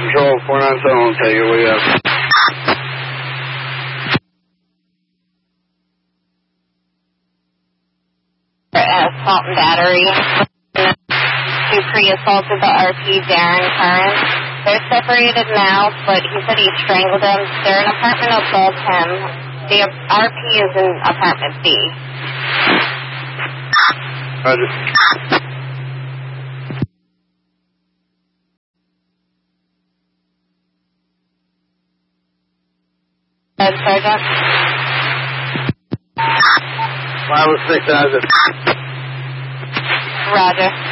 Control 497, I'll tell you what you have. Assault and battery. Who pre-assaulted the RP, Darren Curran. They're separated now, but he said he strangled him. They're in an apartment above him. The RP is in apartment B. Roger. Sergeant. 506 has it. Roger.